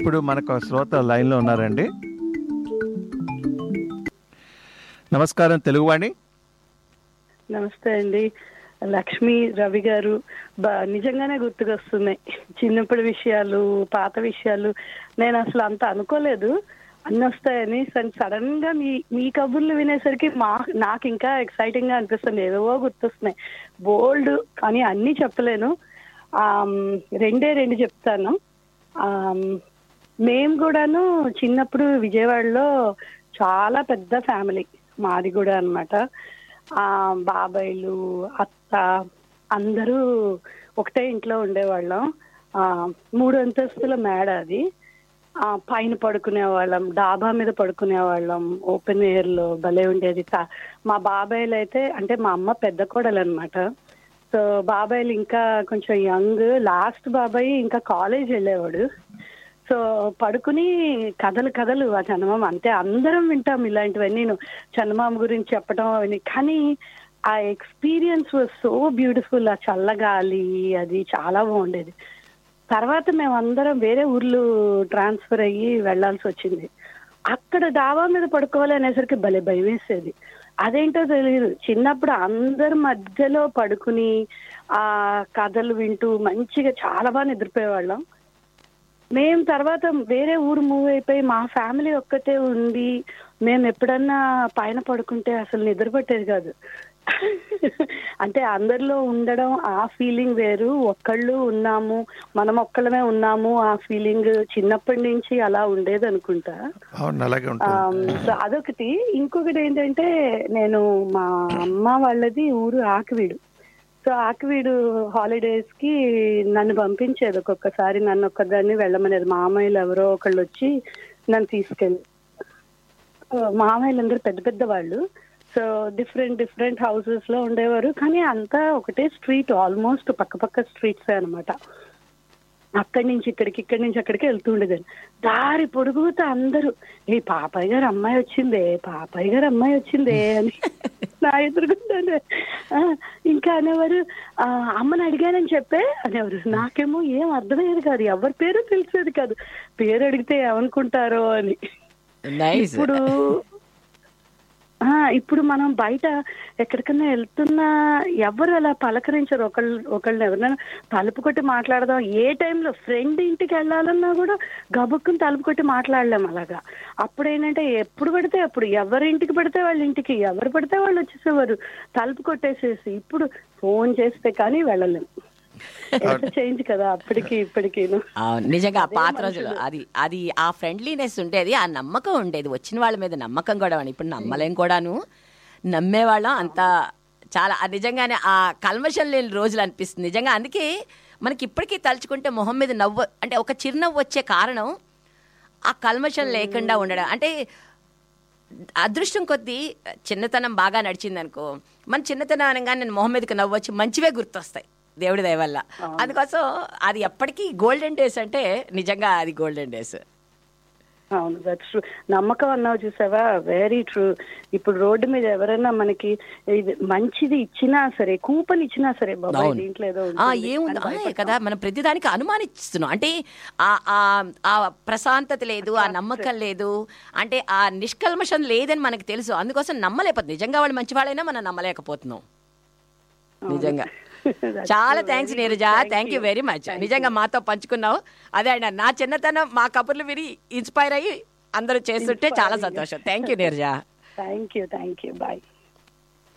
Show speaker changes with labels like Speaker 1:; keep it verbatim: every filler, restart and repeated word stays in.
Speaker 1: ఇప్పుడు మనకు శ్రోత లైన్లో ఉన్నారండి. నమస్కారం తెలుగువాణి.
Speaker 2: నమస్తే అండి. లక్ష్మి రవి గారు నిజంగానే గుర్తుకొస్తున్నాయి చిన్నప్పటి విషయాలు, పాత విషయాలు. నేను అసలు అంత అనుకోలేదు అన్ని వస్తాయని. సడన్ గా మీ మీ కబుర్లు వినేసరికి మా నాకు ఇంకా ఎక్సైటింగ్ గా అనిపిస్తుంది. ఏదో గుర్తొస్తున్నాయి బోల్డ్, కానీ అన్ని చెప్పలేను. ఆ రెండే రెండు చెప్తాను. ఆ మేము కూడాను చిన్నప్పుడు విజయవాడలో చాలా పెద్ద ఫ్యామిలీ మాది కూడా అన్నమాట. ఆ బాబాయిలు, అత్త అందరూ ఒకటే ఇంట్లో ఉండేవాళ్ళం. ఆ మూడు అంతస్తుల మేడ అది. ఆ పైన పడుకునే వాళ్ళం, డాబా మీద పడుకునే వాళ్ళం, ఓపెన్ ఎయిర్ లో భలే ఉండేది. మా బాబాయిలు అయితే, అంటే మా అమ్మ పెద్ద కోడలు అనమాట. సో బాబాయిలు ఇంకా కొంచెం యంగ్. లాస్ట్ బాబాయ్ ఇంకా కాలేజ్ వెళ్ళేవాడు. సో పడుకుని కథలు కథలు ఆ చందమామ, అంటే అందరం వింటాం ఇలాంటివన్నీ, చందమామ గురించి చెప్పడం అవన్నీ. కానీ ఆ ఎక్స్పీరియన్స్ వాజ్ సో బ్యూటిఫుల్. ఆ చల్లగాలి అది చాలా బాగుండేది. తర్వాత మేము అందరం వేరే ఊర్లు ట్రాన్స్ఫర్ అయ్యి వెళ్లాల్సి వచ్చింది. అక్కడ డాబా మీద పడుకోవాలి అనేసరికి భలే భయం వేసేది. అదేంటో తెలియదు, చిన్నప్పుడు అందరి మధ్యలో పడుకుని ఆ కథలు వింటూ మంచిగా చాలా బాగా నిద్రపోయేవాళ్ళం. మేము తర్వాత వేరే ఊరు మూవ్ అయిపోయి మా ఫ్యామిలీ ఒక్కటే ఉంది. మేము ఎప్పుడన్నా పైన పడుకుంటే అసలు నిద్ర పట్టేది కాదు. అంటే అందరిలో ఉండడం ఆ ఫీలింగ్ వేరు, ఒక్కళ్ళు ఉన్నాము మనం ఒక్కళ్ళమే ఉన్నాము ఆ ఫీలింగ్ చిన్నప్పటి నుంచి అలా ఉండేది అనుకుంటా. సో అదొకటి. ఇంకొకటి ఏంటంటే, నేను మా అమ్మ వాళ్ళది ఊరు ఆకివీడు. సో ఆకివీడు హాలిడేస్ కి నన్ను పంపించేది ఒక్కొక్కసారి, నన్ను ఒక్కదాన్ని వెళ్ళమనేది. మామయ్యలు ఎవరో ఒకళ్ళు వచ్చి నన్ను తీసుకెళ్ళి, మామయ్యలు అందరూ పెద్ద పెద్ద వాళ్ళు. సో డిఫరెంట్ డిఫరెంట్ హౌసెస్ లో ఉండేవారు, కానీ అంతా ఒకటే స్ట్రీట్, ఆల్మోస్ట్ పక్క పక్క స్ట్రీట్స్ అనమాట. అక్కడి నుంచి ఇక్కడికి, ఇక్కడి నుంచి అక్కడికి వెళ్తూ ఉండేదాన్ని. దారి పొడుగుతా అందరూ, ఏ పాపయ్య గారు అమ్మాయి వచ్చిందే, పాపయ్య గారు అమ్మాయి వచ్చిందే అని నా ఎదురుకుంటానే. ఇంకా అనేవారు, ఆ అమ్మని అడిగానని చెప్పే అనేవారు. నాకేమో ఏం అర్థమయ్యేది కాదు, ఎవరి పేరు తెలిసేది కాదు, పేరు అడిగితే ఏమనుకుంటారో అని. ఇప్పుడు ఇప్పుడు మనం బయట ఎక్కడికన్నా వెళ్తున్నా ఎవరు అలా పలకరించరు ఒకళ్ళు ఒకళ్ళని. ఎవరైనా తలుపు కొట్టి మాట్లాడదాం, ఏ టైంలో ఫ్రెండ్ ఇంటికి వెళ్ళాలన్నా కూడా గబుక్కుని తలుపు కొట్టి మాట్లాడలేం అలాగా. అప్పుడు ఏంటంటే ఎప్పుడు పడితే అప్పుడు, ఎవరి ఇంటికి పడితే వాళ్ళ ఇంటికి, ఎవరు పడితే వాళ్ళు వచ్చేసేవారు తలుపు కొట్టేసేసి. ఇప్పుడు ఫోన్ చేస్తే కానీ వెళ్ళలేం. చేంజ్ కదా అప్పటికి ఇప్పటికి.
Speaker 3: నిజంగా ఆ పాత రోజులు అది అది ఆ ఫ్రెండ్లీనెస్ ఉండేది, ఆ నమ్మకం ఉండేది, వచ్చిన వాళ్ళ మీద నమ్మకం కూడా. ఇప్పుడు నమ్మలేం కూడాను, నమ్మేవాళ్ళం అంత చాలా. నిజంగానే ఆ కల్మషం లేని రోజులు అనిపిస్తుంది నిజంగా. అందుకే మనకి ఇప్పటికీ తలుచుకుంటే మొహం మీద నవ్వు, అంటే ఒక చిరునవ్వు వచ్చే కారణం ఆ కల్మషం లేకుండా ఉండడం. అంటే అదృష్టం కొద్దీ చిన్నతనం బాగా నడిచింది అనుకో, మన చిన్నతనం అనగా నేను మొహం మీదకి నవ్వు వచ్చి మంచివే గుర్తొస్తాయి దేవుడి దయ వల్ల. అందుకోసం అది ఎప్పటికీ గోల్డెన్ డేస్, అంటే నిజంగా అది గోల్డెన్ డేస్.
Speaker 2: అవును, దట్స్ ట్రూ. నమ్మకం అన్నావు చూసావా, వెరీ ట్రూ. ఇప్పుడు రోడ్డు మీద ఎవరైనా మనకి ఇది మంచిది ఇచ్చినా సరే, కూపన్ ఇచ్చినా సరే, బాబా దీంట్లో ఏదో
Speaker 3: ఏముంది కదా, మనం ప్రతిదానికి అనుమానిస్తున్నాం. అంటే ఆ ప్రశాంతత లేదు, ఆ నమ్మకం లేదు, అంటే ఆ నిష్కల్మషం లేదని మనకు తెలుసు. అందుకోసం నమ్మలేకపోతుంది. నిజంగా వాళ్ళు మంచి వాళ్ళైనా మనం నమ్మలేకపోతున్నాం నిజంగా. చాలా thanks Neeraja, thank you very much. నిజంగా మాతో పంచుకున్నావు. అదే అండి, నా చిన్నతనం మా కబుర్లు విని ఇన్స్పైర్ అయ్యి అందరూ చేస్తుంటే చాలా సంతోషం. Thank you Neeraja.
Speaker 2: Thank you thank you bye.